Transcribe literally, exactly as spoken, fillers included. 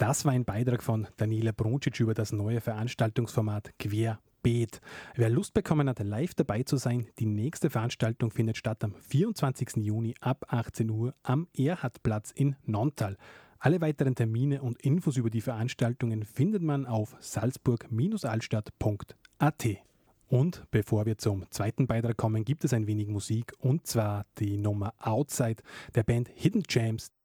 Das war ein Beitrag von Daniela Bruncic über das neue Veranstaltungsformat Querbeet. Wer Lust bekommen hat, live dabei zu sein, die nächste Veranstaltung findet statt am vierundzwanzigsten Juni ab achtzehn Uhr am Erhardplatz in Nonntal. Alle weiteren Termine und Infos über die Veranstaltungen findet man auf salzburg altstadt punkt a t. Und bevor wir zum zweiten Beitrag kommen, gibt es ein wenig Musik, und zwar die Nummer Outside der Band Hidden Gems,